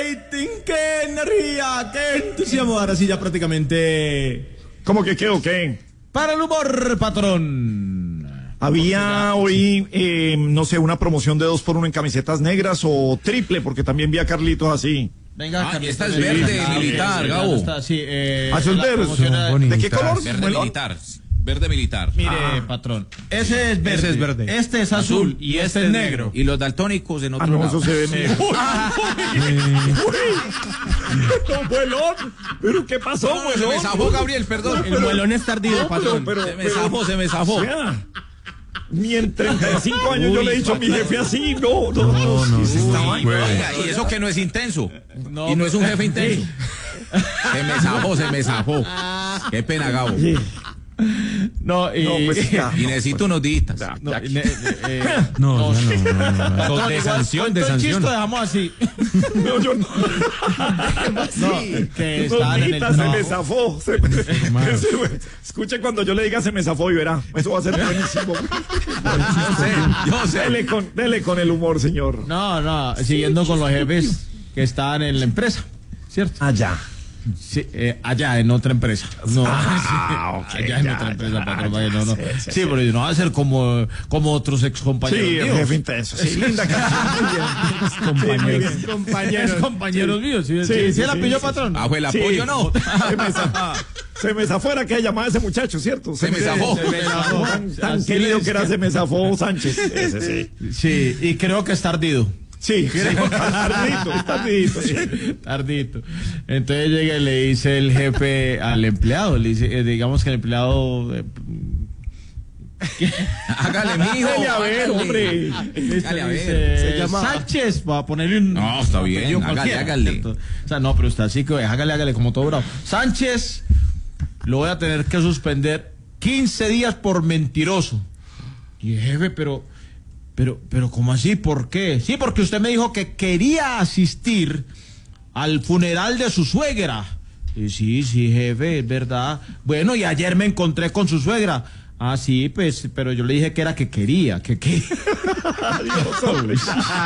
rating, qué energía, qué entusiasmo. Ahora sí ya prácticamente... ¿Cómo que qué o qué? Para el humor, patrón. Había hoy, no sé, una promoción de 2x1 en camisetas negras o triple, porque también vi a Carlitos así. Venga, y esta es verde militar, Gabo. Sí, azul verde. ¿De qué color? Verde militar. Verde militar. Mire, patrón, ese es verde. Este es azul y este es negro. Y los daltónicos en otro No, lado. eso se ve negro. No, muelón. ¿Pero qué pasó, Se muelón? me zafó, Gabriel, perdón. El muelón es tardío, No, patrón. Se me zafó. O sea, ni en 35 años yo le he dicho a mi jefe así. No. Oiga, y eso que no es intenso. No, y no es un jefe intenso. Se me zafó. Qué pena, Gabo. No, pues ya. Y necesito unos días. No, De sanción, de el sanción. chiste dejamos así. No, yo no. No, que No, están en el mijita, se me trabajo. zafó. Escuche cuando yo le diga se me zafó y verá. Eso va a ser buenísimo. Yo sé. Dele con el humor, señor. No, siguiendo con los jefes que están en la empresa, ¿cierto? Allá. Sí, allá en otra empresa. No, ok, allá en ya, otra empresa, ya, patrón. ya, No. sí, Sí, pero no va a ser como otros ex compañeros Sí, el míos. jefe intenso. Sí, linda canción. Muy bien. Compañeros míos. ¿Sí la pilló, patrón? Ah, fue el apoyo, no. Se me zafó, era que llamaba a ese muchacho, ¿cierto? Se me zafó. Tan Así querido es. que era, se me zafó Sánchez. Ese sí. Sí, y creo que es tardido. Sí, tardito. Sí. Tardito. Entonces llega y le dice el jefe al empleado, le dice, digamos que el empleado... Hágale, mijo. Dele a ver, hombre. Hágale a ver. Se llama- Sánchez, va a ponerle un... No, está bien, apellido hágale, cualquiera, hágale. ¿cierto? O sea, no, pero está así que hágale como todo bravo. Sánchez, lo voy a tener que suspender 15 días por mentiroso. Y jefe, pero, ¿cómo así? ¿Por qué? Sí, porque usted me dijo que quería asistir al funeral de su suegra. Y sí, jefe, es verdad. Bueno, y ayer me encontré con su suegra. Ah, sí, pues, pero yo le dije que era que quería, que Adiós, hombre.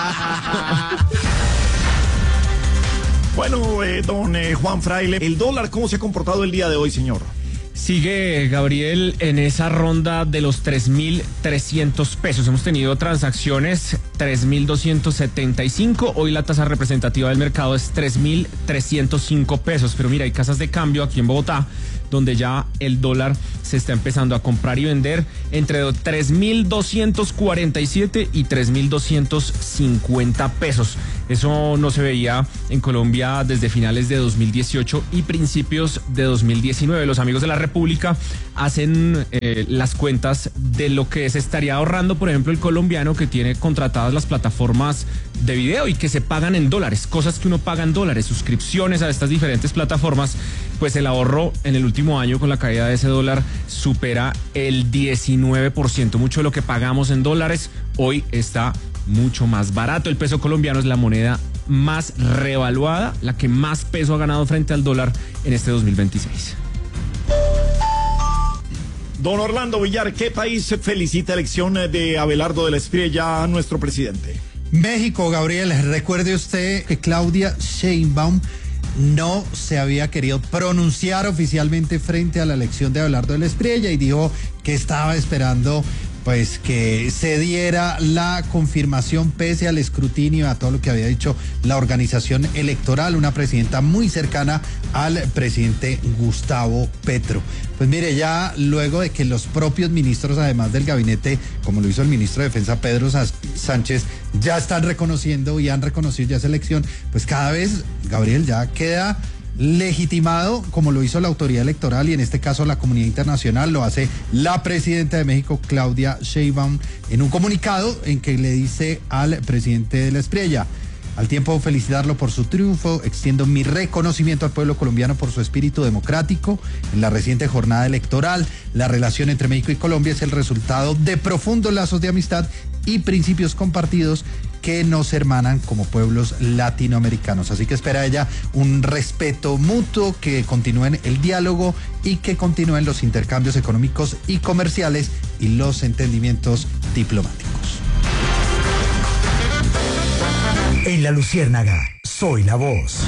Bueno, don Juan Fraile, ¿el dólar cómo se ha comportado el día de hoy, señor? Sigue, Gabriel, en esa ronda de los 3.300 pesos. Hemos tenido transacciones 3.275. Hoy la tasa representativa del mercado es 3.305 pesos. Pero mira, hay casas de cambio aquí en Bogotá donde ya el dólar se está empezando a comprar y vender entre 3.247 y 3.250 pesos. Eso no se veía en Colombia desde finales de 2018 y principios de 2019. Los amigos de la República hacen las cuentas de lo que se estaría ahorrando, por ejemplo, el colombiano que tiene contratadas las plataformas de video y que se pagan en dólares, cosas que uno paga en dólares, suscripciones a estas diferentes plataformas. Pues el ahorro en el último año con la caída de ese dólar supera el 19%. Mucho de lo que pagamos en dólares hoy está mucho más barato. El peso colombiano es la moneda más revaluada, la que más peso ha ganado frente al dólar en este 2026. Don Orlando Villar, ¿qué país felicita elección de Abelardo de la Espriella a nuestro presidente? México, Gabriel. Recuerde usted que Claudia Sheinbaum no se había querido pronunciar oficialmente frente a la elección de Abelardo de la Espriella y dijo que estaba esperando pues que se diera la confirmación pese al escrutinio, a todo lo que había dicho la organización electoral, una presidenta muy cercana al presidente Gustavo Petro. Pues mire, ya luego de que los propios ministros, además del gabinete, como lo hizo el ministro de Defensa Pedro Sánchez, ya están reconociendo y han reconocido ya esa elección, pues cada vez, Gabriel, ya queda legitimado, como lo hizo la autoridad electoral y en este caso la comunidad internacional, lo hace la presidenta de México, Claudia Sheinbaum, en un comunicado en que le dice al presidente de la Espriella: al tiempo de felicitarlo por su triunfo, extiendo mi reconocimiento al pueblo colombiano por su espíritu democrático. En la reciente jornada electoral, la relación entre México y Colombia es el resultado de profundos lazos de amistad y principios compartidos que nos hermanan como pueblos latinoamericanos. Así que espera ella un respeto mutuo, que continúen el diálogo y que continúen los intercambios económicos y comerciales y los entendimientos diplomáticos. En La Luciérnaga, Soy la Voz.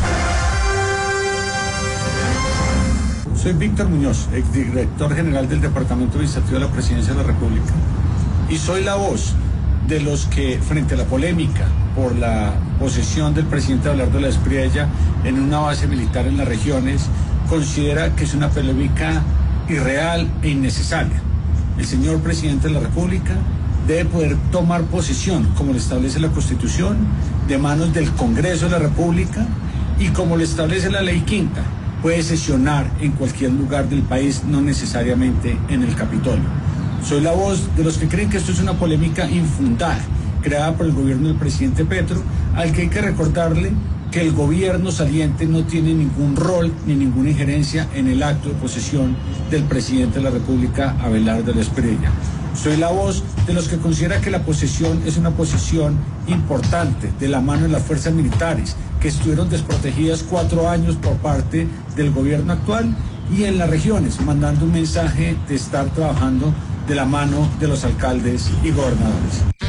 Soy Víctor Muñoz, exdirector general del Departamento Administrativo de la Presidencia de la República, y soy la voz de los que, frente a la polémica por la posesión del presidente Abelardo de la Espriella en una base militar en las regiones, considera que es una polémica irreal e innecesaria. El señor presidente de la República debe poder tomar posesión, como lo establece la Constitución, de manos del Congreso de la República, y como lo establece la Ley Quinta, puede sesionar en cualquier lugar del país, no necesariamente en el Capitolio. Soy la voz de los que creen que esto es una polémica infundada, creada por el gobierno del presidente Petro, al que hay que recordarle que el gobierno saliente no tiene ningún rol ni ninguna injerencia en el acto de posesión del presidente de la República, Abelardo de la Espriella. Soy la voz de los que considera que la posesión es una posesión importante de la mano de las fuerzas militares, que estuvieron desprotegidas 4 años por parte del gobierno actual, y en las regiones, mandando un mensaje de estar trabajando de la mano de los alcaldes y gobernadores.